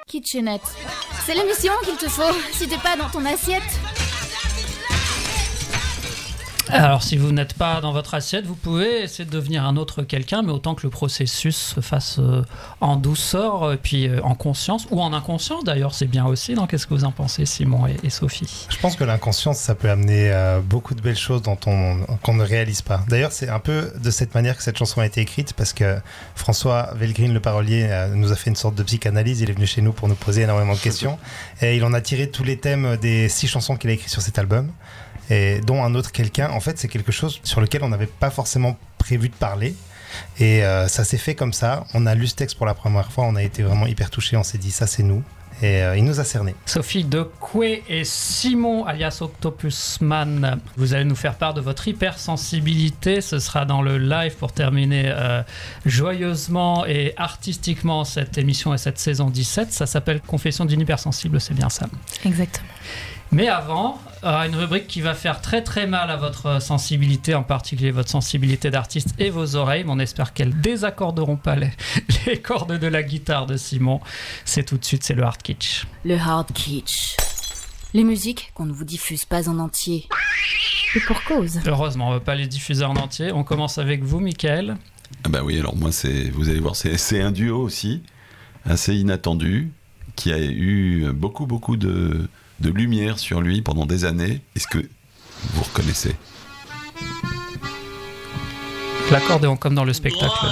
Kitchenette. C'est l'émission qu'il te faut, si t'es pas dans ton assiette. Alors, si vous n'êtes pas dans votre assiette, vous pouvez essayer de devenir un autre quelqu'un, mais autant que le processus se fasse en douceur, et puis en conscience, ou en inconscience d'ailleurs, c'est bien aussi. Donc, qu'est-ce que vous en pensez, Simon et Sophie ? Je pense que l'inconscience, ça peut amener beaucoup de belles choses qu'on ne réalise pas. D'ailleurs, c'est un peu de cette manière que cette chanson a été écrite, parce que François Velgreen, le parolier, nous a fait une sorte de psychanalyse. Il est venu chez nous pour nous poser énormément de questions. Et il en a tiré tous les thèmes des 6 chansons qu'il a écrites sur cet album. Et dont un autre quelqu'un, en fait, c'est quelque chose sur lequel on n'avait pas forcément prévu de parler. Et ça s'est fait comme ça. On a lu ce texte pour la première fois, on a été vraiment hyper touchés, on s'est dit ça c'est nous. Et il nous a cerné. Sophie Dequet et Simon alias Octopusman, vous allez nous faire part de votre hypersensibilité. Ce sera dans le live pour terminer joyeusement et artistiquement cette émission et cette saison 17. Ça s'appelle Confession d'une hypersensible, c'est bien ça. Exactement. Mais avant, une rubrique qui va faire très très mal à votre sensibilité, en particulier votre sensibilité d'artiste et vos oreilles, mais on espère qu'elles désaccorderont pas les cordes de la guitare de Simon. C'est tout de suite, c'est le hard kitsch. Le hard kitsch. Les musiques qu'on ne vous diffuse pas en entier. Et pour cause. Heureusement, on ne va pas les diffuser en entier. On commence avec vous, Mickaël. Ah bah oui, alors moi, vous allez voir, c'est un duo aussi, assez inattendu, qui a eu beaucoup de lumière sur lui pendant des années. Est-ce que vous reconnaissez ? L'accordéon comme dans le spectacle.